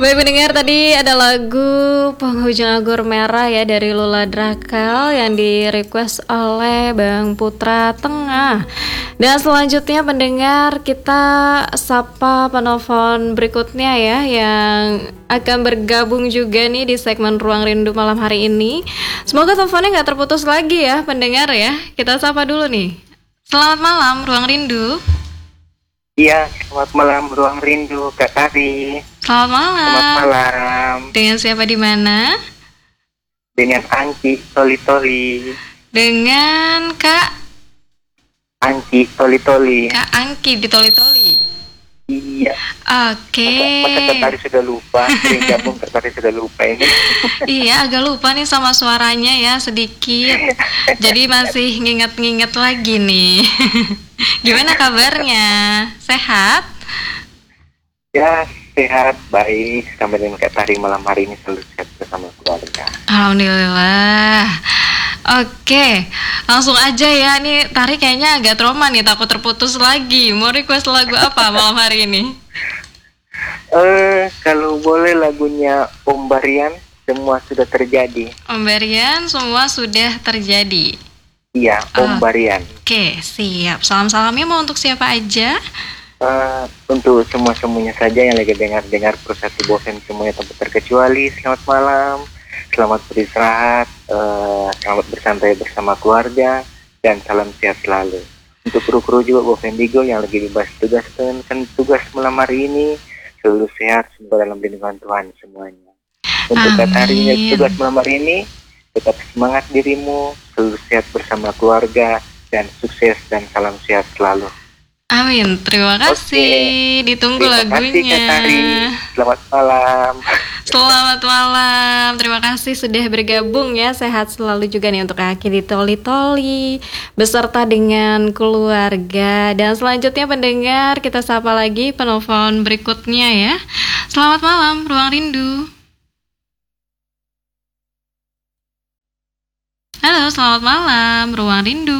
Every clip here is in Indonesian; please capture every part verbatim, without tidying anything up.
Baik pendengar, tadi ada lagu Penghujung Anggur Merah ya dari Lula Drakal yang di request oleh Bang Putra Tengah. Dan selanjutnya pendengar, kita sapa penelpon berikutnya ya, yang akan bergabung juga nih di segmen Ruang Rindu malam hari ini. Semoga teleponnya gak terputus lagi ya pendengar ya. Kita sapa dulu nih. Selamat malam Ruang Rindu. Iya, selamat malam Ruang Rindu, Kak Tari. Selamat malam. Selamat malam. Dengan siapa di mana? Dengan Anci Toli Toli. Dengan Kak Anci Toli Toli. Kak Angki di Toli Toli. Iya. Oke. Masa Kak Tari sudah lupa? Sering gabung Kak Tari sudah lupa ini. Iya, agak lupa nih sama suaranya ya sedikit. Jadi masih nginget-nginget lagi nih. Gimana kabarnya? Sehat? Ya, sehat, baik. Sampai dengan Kak Tari malam hari ini selalu sehat bersama keluarga. Alhamdulillah. Oke, langsung aja ya. Nih Tari kayaknya agak trauma nih, takut terputus lagi. Mau request lagu apa malam hari ini? Eh, uh, kalau boleh lagunya Om Barian, Semua Sudah Terjadi. Om Barian, Semua Sudah Terjadi. Iya, Om uh, Barian. Oke, siap. Salam-salamnya mau untuk siapa aja? Uh, untuk semua-semuanya saja yang lagi dengar-dengar Persatu Bosen semuanya tanpa terkecuali. Selamat malam, selamat beristirahat, uh, selamat bersantai bersama keluarga, dan salam sehat selalu. Untuk kru-kru juga Bosen Digo yang lagi dibahas tugas dan tugas malam hari ini, selalu sehat, semoga dalam lindungan Tuhan semuanya. Untuk Kak Tari tugas malam hari ini, tetap semangat dirimu, selalu sehat bersama keluarga, dan sukses dan salam sehat selalu. Amin, terima kasih. Oke. Ditunggu terima lagunya. Terima kasih Kak Tari. Selamat malam. Selamat malam. Terima kasih sudah bergabung ya. Sehat selalu juga nih untuk Aki di Toli Toli beserta dengan keluarga. Dan selanjutnya pendengar, kita sapa lagi penelpon berikutnya ya. Selamat malam Ruang Rindu. Halo, selamat malam Ruang Rindu.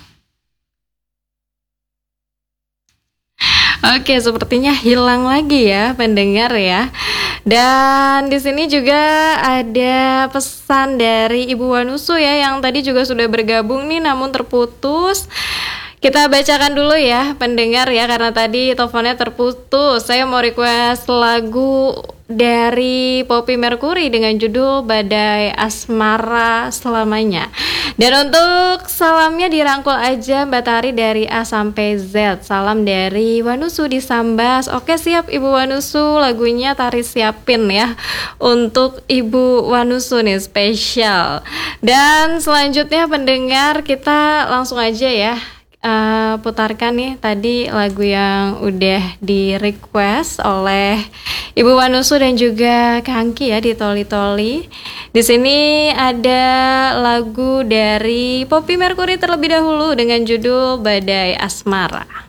Oke, sepertinya hilang lagi ya pendengar ya. Dan di sini juga ada pesan dari Ibu Wanusu ya, yang tadi juga sudah bergabung nih namun terputus. Kita bacakan dulu ya pendengar ya, karena tadi teleponnya terputus. Saya mau request lagu dari Poppy Mercury dengan judul Badai Asmara Selamanya. Dan untuk salamnya dirangkul aja Mbak Tari dari A sampai Z. Salam dari Wanusu di Sambas. Oke, siap Ibu Wanusu, lagunya Tari siapin ya untuk Ibu Wanusu nih spesial. Dan selanjutnya pendengar, kita langsung aja ya Uh, putarkan nih tadi lagu yang udah di request oleh Ibu Wanusu dan juga Kangki ya di Toli Toli. Di sini ada lagu dari Poppy Mercury terlebih dahulu dengan judul Badai Asmara.